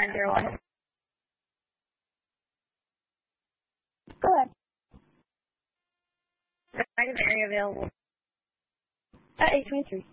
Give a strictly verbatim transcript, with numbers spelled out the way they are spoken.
nine zero one. Go ahead. The area available. Uh, eight twenty-three.